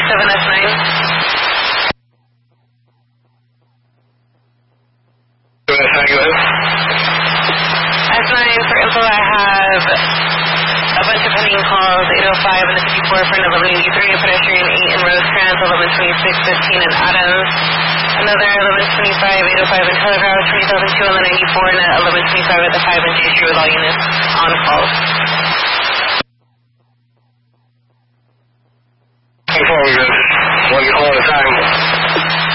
S9. S9 for info, I have a bunch of pending calls, 805 and the 54 for an 1183, a pedestrian 8 in Rosecrans, 1126, 15 in Adams, another 1125, 805 in Telegraph, 20,002 on the 94, and at 1125 at the 5 in J Street with all units on calls.